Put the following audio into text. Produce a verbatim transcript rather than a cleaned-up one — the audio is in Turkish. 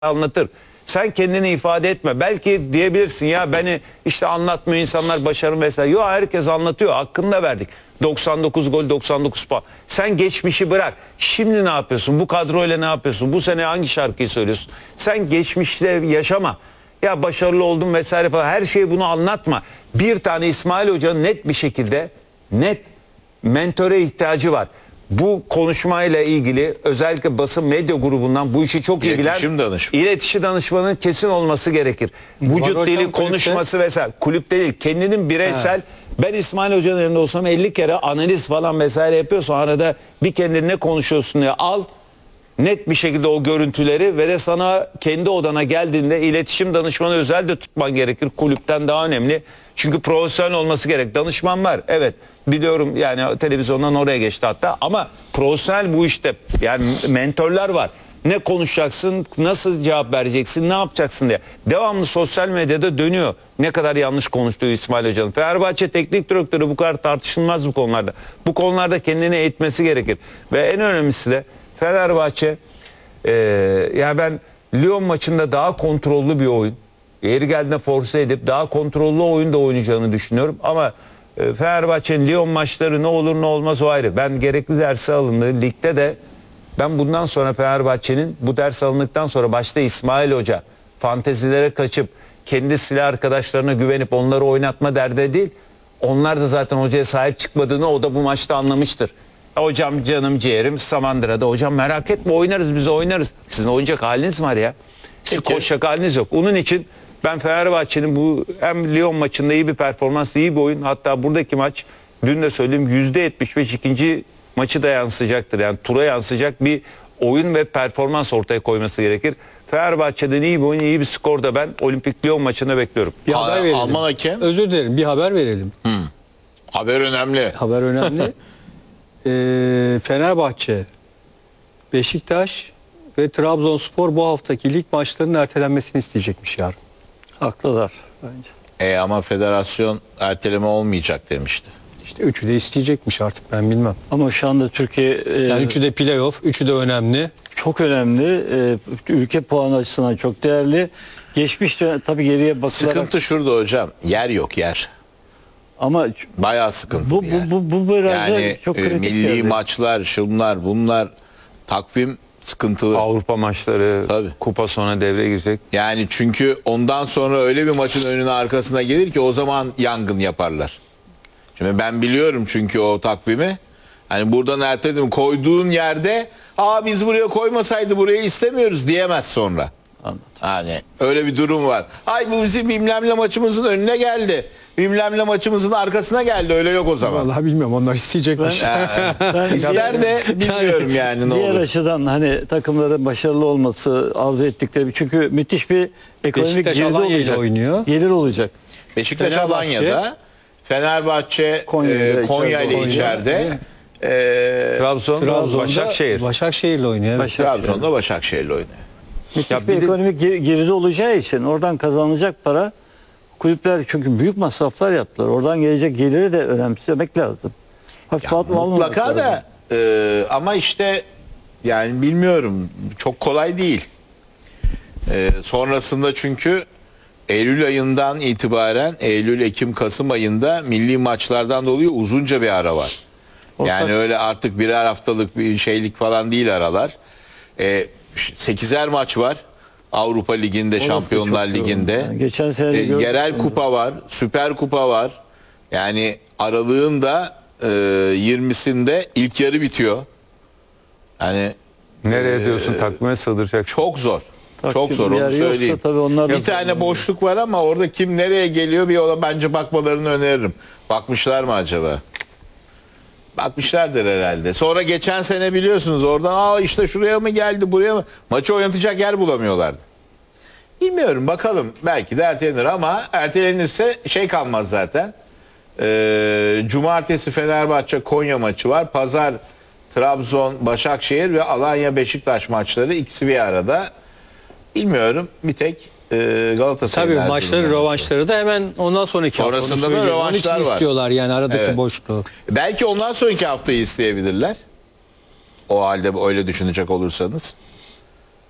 anlatır. Sen kendini ifade etme. Belki diyebilirsin ya beni işte anlatmıyor insanlar başarım vesaire. Yok, herkes anlatıyor. Hakkını da verdik. doksan dokuz gol, doksan dokuz puan. Sen geçmişi bırak. Şimdi ne yapıyorsun? Bu kadroyla ne yapıyorsun? Bu sene hangi şarkıyı söylüyorsun? Sen geçmişte yaşama. Ya başarılı oldum vesaire falan. Her şeyi bunu anlatma. Bir tane İsmail Hoca'nın net bir şekilde net mentöre ihtiyacı var. Bu konuşmayla ilgili özellikle basın medya grubundan bu işi çok ilgilen İletişim danışmanı. İletişim danışmanının kesin olması gerekir. Vücut Var dili, hocam, konuşması vesaire. Kulüpte değil. Kendinin bireysel. He. Ben İsmail Hoca'nın yerinde olsam elli kere analiz falan vesaire yapıyorsun. Arada bir kendine ne konuşuyorsun diye al. Net bir şekilde o görüntüleri ve de sana kendi odana geldiğinde iletişim danışmanı özel de tutman gerekir. Kulüpten daha önemli. Çünkü profesyonel olması gerek. Danışman var. Evet. Biliyorum yani televizyondan oraya geçti hatta. Ama profesyonel bu işte. Yani mentörler var. Ne konuşacaksın, nasıl cevap vereceksin, ne yapacaksın diye. Devamlı sosyal medyada dönüyor. Ne kadar yanlış konuştuğu İsmail Hoca'nın. Fenerbahçe teknik direktörü bu kadar tartışılmaz bu konularda. Bu konularda kendini eğitmesi gerekir. Ve en önemlisi de Fenerbahçe e, yani ben Lyon maçında daha kontrollü bir oyun. Yeri geldiğinde force edip daha kontrollü oyunda oynayacağını düşünüyorum. Ama e, Fenerbahçe'nin Lyon maçları ne olur ne olmaz o ayrı. Ben gerekli dersi alındığı ligde de ben bundan sonra Fenerbahçe'nin bu ders alındıktan sonra başta İsmail Hoca fantezilere kaçıp kendi silah arkadaşlarına güvenip onları oynatma derdi değil. Onlar da zaten hocaya sahip çıkmadığını o da bu maçta anlamıştır. Hocam canım ciğerim Samandıra'da. Hocam merak etme oynarız biz oynarız. Sizin oynayacak haliniz var ya. Sizin koşacak haliniz yok. Onun için ben Fenerbahçe'nin bu hem Lyon maçında iyi bir performans, iyi bir oyun. Hatta buradaki maç dün de söyleyeyim yüzde yetmiş beş ikinci maçı da yansıyacaktır. Yani tura yansıyacak bir oyun ve performans ortaya koyması gerekir. Fenerbahçe'den iyi bir oyun, iyi bir skor da ben Olimpik Lyon maçında bekliyorum. Bir haber verelim. Alman hakem. Özür dilerim, bir haber verelim. Hmm. Haber önemli. Haber önemli. ee, Fenerbahçe, Beşiktaş ve Trabzonspor bu haftaki lig maçlarının ertelenmesini isteyecekmiş yarın. Haklılar bence. E ama federasyon erteleme olmayacak demişti. İşte üçü de isteyecekmiş artık, ben bilmem. Ama şu anda Türkiye e, Yani üçü de playoff, üçü de önemli. çok önemli. E, ülke puanı açısından çok değerli. Geçmiş dönem, tabii geriye bakılarak. Sıkıntı şurada hocam. Yer yok yer. Ama Bayağı sıkıntılı bu, yer. bu, bu, bu biraz yani çok e, kritik milli geldi. maçlar, şunlar, bunlar takvim sıkıntılı. Avrupa maçları, Tabii. kupa sonra devreye girecek. Yani çünkü ondan sonra öyle bir maçın önüne arkasına gelir ki o zaman yangın yaparlar. Şimdi ben biliyorum çünkü o takvimi. Hani buradan erteledim koyduğun yerde aa biz buraya koymasaydı buraya istemiyoruz diyemez sonra. Anladım. Hani öyle bir durum var. Ay bu bizim bilmemle maçımızın önüne geldi. Bilmemle maçımızın arkasına geldi. Öyle yok o zaman. Vallahi bilmiyorum, onlar isteyecekmiş. Yani, Ben İster de bilmiyorum yani ne diğer olur. açıdan hani takımların başarılı olması, arzu ettikleri, çünkü müthiş bir ekonomik Beşiktaş gelir Alanya ile olacak. oynuyor. Gelir olacak. Beşiktaş Fenerbahçe, Alanya'da, Fenerbahçe Konya e, ile Konya ile içeride. içeride. E, Trabzon, Trabzon'da Başakşehir. Başakşehir'le oynuyor. Evet. Başakşehir. Trabzon'da Başakşehir'le oynuyor. Müthiş Ya bir bir de- ekonomik ger- geride olacağı için oradan kazanılacak para, kulüpler çünkü büyük masraflar yaptılar. Oradan gelecek geliri de önemsemek lazım. Hafife almamak Mutlaka lazım. da e, ama işte yani bilmiyorum çok kolay değil. E, sonrasında çünkü Eylül ayından itibaren Eylül, Ekim, Kasım ayında milli maçlardan dolayı uzunca bir ara var. Yani Ortak- öyle artık birer haftalık bir şeylik falan değil aralar. E, sekizer maç var. Avrupa Ligi'nde, Orası Şampiyonlar çok yoğun. Ligi'nde. Yani geçen sene de E, gördük yerel onu. kupa var, Süper Kupa var. Yani aralığın da e, yirmisinde ilk yarı bitiyor. Yani Nereye diyorsun takvime sığdıracak? çok zor. Takvim çok zor bir onu yer söyleyeyim. yoksa tabii onlar da- Bir tane boşluk var ama orada kim nereye geliyor bir ona bence bakmalarını öneririm. Bakmışlar mı acaba? Bakmışlardır herhalde. Sonra geçen sene biliyorsunuz oradan aa işte şuraya mı geldi buraya mı? Maçı oynatacak yer bulamıyorlardı. Bilmiyorum bakalım. Belki de ertelenir ama ertelenirse şey kalmaz zaten. Ee, Cumartesi Fenerbahçe Konya maçı var. Pazar Trabzon Başakşehir ve Alanya Beşiktaş maçları ikisi bir arada. Bilmiyorum. Bir tek e, Galatasaray. Tabii maçları, rövanşları da hemen ondan sonraki hafta. Sonrasında Onu da söyleyeyim. rövanşlar Onun için var. istiyorlar yani aradaki Evet. boşluğu. Belki ondan sonraki haftayı isteyebilirler. O halde öyle düşünecek olursanız.